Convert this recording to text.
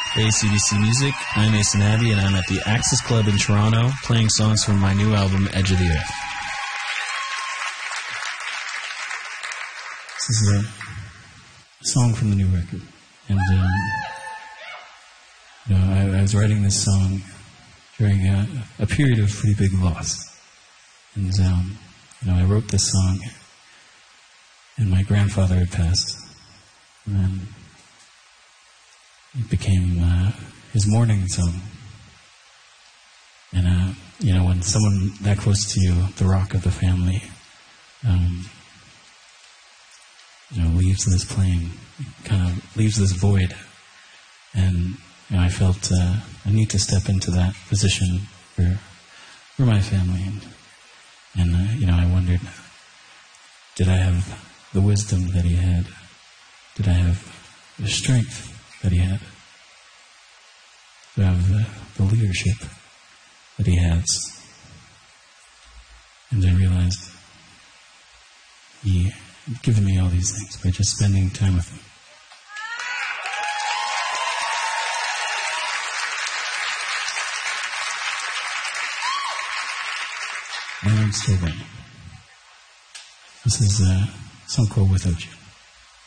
AC/DC Music. I'm Mason Abbey, and I'm at the Axis Club in Toronto, playing songs from my new album, Edge of the Earth. This is a song from the new record, and I was writing this song during a period of pretty big loss, and I wrote this song, and my grandfather had passed, and then it became his mourning song. And when someone that close to you, the rock of the family, leaves this plane, kind of leaves this void, and I felt a need to step into that position for my family, and I wondered, did I have the wisdom that he had? Did I have the strength that he had? Did I have the leadership that he has? And I realized he had given me all these things by just spending time with him. My name's still there. This is a song called Without You.